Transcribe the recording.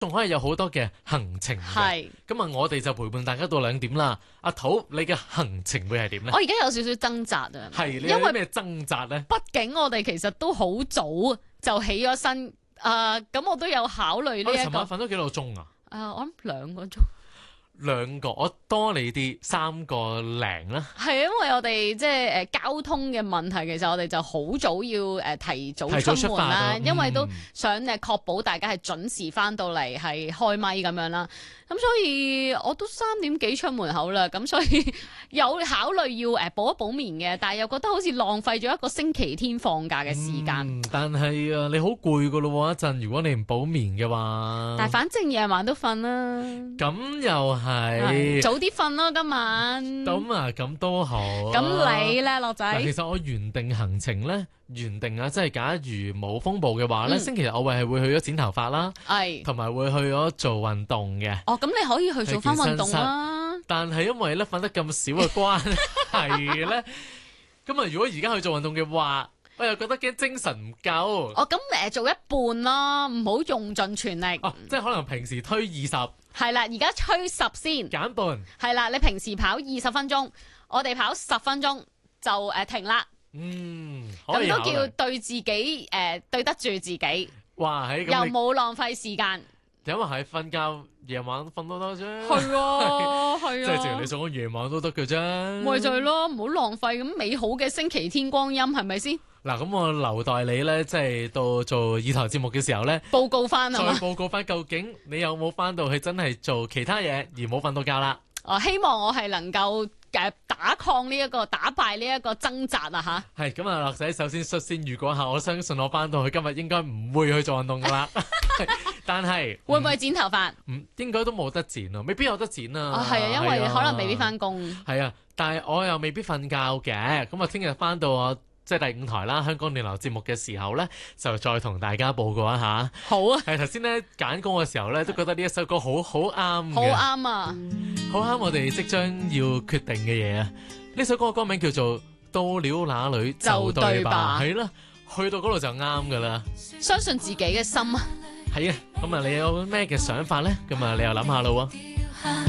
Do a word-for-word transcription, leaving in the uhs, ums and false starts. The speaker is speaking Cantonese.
仲可以有好多嘅行程嘅。 係。 咁啊，我哋就陪伴大家到兩點啦。阿土，你嘅行程會係點咧我？而家有少少掙扎啊， 係，你因為有啲咩掙扎咧？ 畢竟我哋其實都好早就起咗身，誒、咁我都有考慮我哋呢一個，誒、 尋晚瞓咗幾多個鐘啊？ 我諗兩個鐘。 兩個，我多你啲三個零啦。 係因為我哋即係誒交通嘅問題，其實我哋就好早要誒提早提早出出門啦， 發啊因為都嗯想誒確保大家係準時翻到嚟係開咪咁樣啦。咁所以我都三點幾出門口啦，咁所以有考慮要誒補一補眠嘅，但係又覺得好似浪費咗一個星期天放假嘅時間。 嗯但係啊，你好攰噶咯喎，一陣如果你唔補眠嘅話， 但係反正夜晚都瞓啦， 咁又係係。 早啲瞓咯今晚。 咁啊，咁都好。 咁你咧，樂仔？ 嗱，其實我原定行程咧，原定啊，即係假如冇風暴嘅話咧， 嗯星期日我會係會去咗剪頭髮啦， 係。 同埋會去咗做運動嘅。 哦，咁你可以去做翻運動啦。 但係因為咧瞓得咁少嘅關係咧，咁啊如果而家去做運動嘅話，我又覺得驚精神唔夠。 哦，咁誒做一半咯，唔好用盡全力。 哦，即係可能平時推二十係啦，而家吹十先。 減半。 係啦，你平時跑二十分鐘，我哋跑十分鐘就誒、呃停啦。 嗯，可以考慮咁都叫對自己誒、呃、對得住自己， 哇，喺又咁你冇浪費時間。 因為係瞓覺夜晚瞓都得啫。 係啊，係即係正如你所講，夜晚都得嘅啫。 咪就係咯，唔好浪費咁美好嘅星期天光陰，係咪先？ 嗱，咁我留待你咧，即係到做二台節目嘅時候咧， 報告翻再係嘛？ 報告翻究竟你有冇翻到去真係做其他嘢而冇瞓到覺啦。 哦，希望我係能夠誒打抗呢、這、一個打敗呢一個掙扎啊吓！ 係咁啊，樂仔首先率先預告下，我相信我翻到去今日應該唔會去做運動噶啦。但係會唔會剪頭髮？ 唔應該都冇得剪啊，未必有得剪啊。 啊係啊，因為係啊可能未必翻工。 係啊，但係我又未必瞓覺嘅。咁啊，聽日翻到我即係第五台啦，香港電台節目嘅時候咧，就再同大家報告一下。 好啊， 係頭先咧揀歌嘅時候咧，都覺得呢一首歌好好啱嘅， 好啱啊！ 好啱我哋即將要決定嘅嘢啊！呢首歌嘅歌名叫做《到了那裏就對吧》，係啦，去到嗰度就啱噶啦。 相信自己嘅心啊！ 係啊，咁啊，你有咩嘅想法咧？咁啊，你又諗下咯喎。